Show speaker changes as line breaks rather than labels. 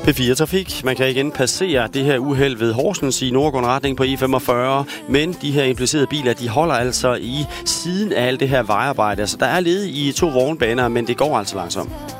P4 Trafik. Man kan igen passere det her uheld ved Horsens i nordgående retning på E45, men de her implicerede biler, de holder altså i siden af alt det her vejarbejde. Altså, der er led i 2 vognbaner, men det går altså langsomt.